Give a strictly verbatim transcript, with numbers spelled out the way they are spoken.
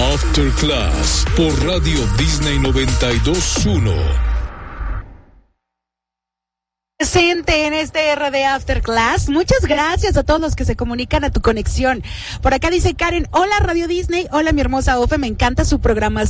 After Class por Radio Disney noventa y dos punto uno. Presente en este R D After Class. Muchas gracias a todos los que se comunican a tu conexión. Por acá dice Karen, hola Radio Disney, hola mi hermosa Ofe, me encanta su programación.